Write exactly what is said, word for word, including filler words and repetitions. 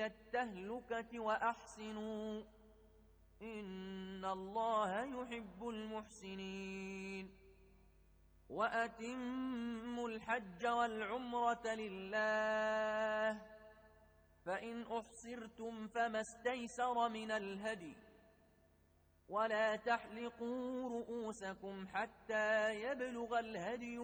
التهلكة وأحسنوا إن الله يحب المحسنين وأتموا الحج والعمرة لله فإن أحصرتم فما استيسر من الهدي ولا تحلقوا رؤوسكم حتى يبلغ الهدي